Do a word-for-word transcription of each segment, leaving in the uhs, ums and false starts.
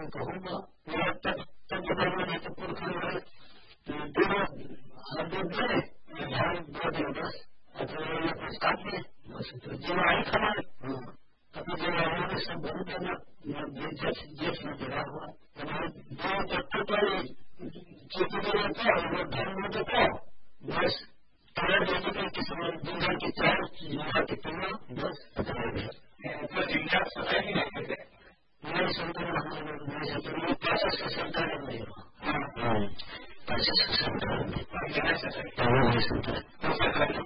मैं कहूँगा मेरा तब तब जब तो पुरखा है दोनों दे ध्यान दो दिन बस अपने पुरस्कार में बस जो आई खबर अपने जो हमारे सब बहुत ज्यादा जेठ में जुड़ा हुआ दो तत्व पर चौकी रहता है वो धर्म में तो क्या बस चार जगह के किसी दुनिया की चार युवा की तुलना बस जिंदा सदा ही नहीं करते मेरे संतान मेरे संतान पैसा से संतान नहीं हुआ पैसा से संतान नहीं संतान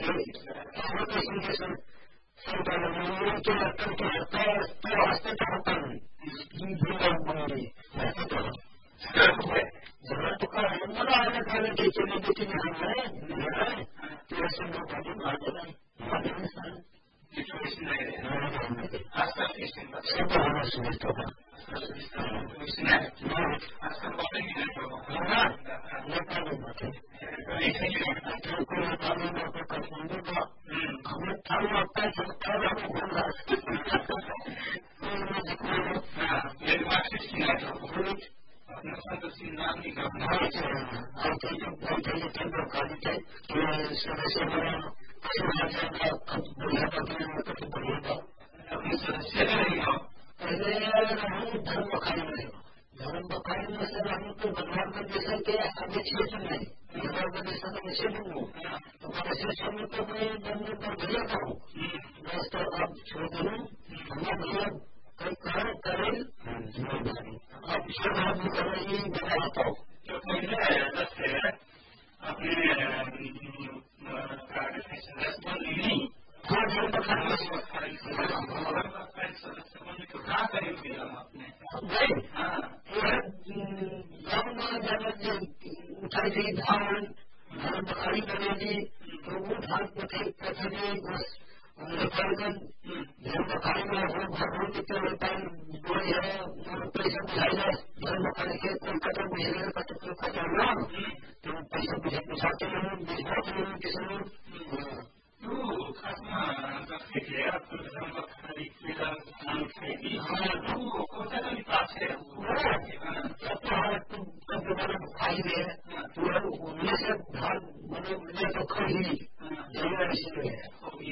संतान नहीं के लक्षण के होता है तो हंसते तो होता नहीं दुनिया बंदी ऐसे तो जरूरत का बड़ा आने खाने की चली बेटी नहीं है तो ऐसे लोग आगे भाग नहीं सब होना सुनिश्चित होगा हमें थारू लगता है सरकार हमें घूम रहा धर्म बखारी में धर्म बखारी में सर हम तो भगवान का देशा के आगे क्षेत्र नहीं भगवान का देशा का निषेध हूँ तो विशेष में तो मैं बंधु पर भैया का हूँ बस तो अब छोड़ दूँ हमें भैया कई कारण करें जिम्मेदारी अब सब आदमी कर रही है बना बताओ हाँ धर्म बखारी उठाई गई धान धर्म बखारी बनेगी तो वो धान पथरी धर्म बखारी में हो भगवान की बोली है पैसा बुझाएगा धर्म बखारी के कोलकाता बुझेगा तो पैसा हुआ तो पैसा बुझाते नहीं बुझाते नहीं किसी